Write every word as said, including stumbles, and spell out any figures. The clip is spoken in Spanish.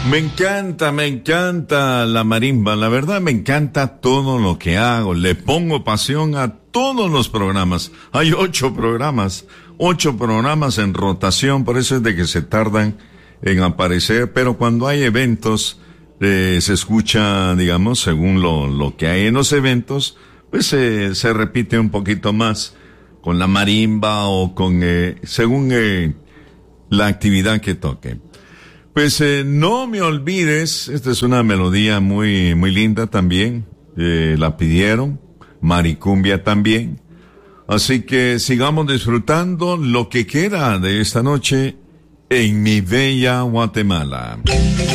Me encanta, me encanta la marimba. La verdad me encanta todo lo que hago. Le pongo pasión a todos los programas. Hay ocho programas, ocho programas en rotación, por eso es de que se tardan en aparecer. Pero cuando hay eventos, eh, se escucha, digamos, según lo, lo que hay en los eventos, pues eh, se repite un poquito más con la marimba o con, eh, según eh, la actividad que toque. Pues eh, no me olvides, esta es una melodía muy muy linda también, eh, la pidieron, Maricumbia también, así que sigamos disfrutando lo que queda de esta noche en mi bella Guatemala.